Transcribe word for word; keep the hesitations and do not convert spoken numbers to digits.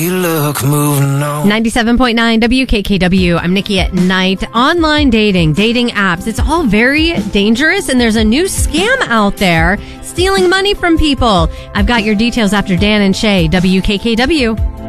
You look moving on. ninety-seven point nine W K K W. I'm Nikki at Night. Online dating, dating apps, it's all very dangerous, and there's a new scam out there stealing money from people. I've got your details after Dan and Shay. W K K W.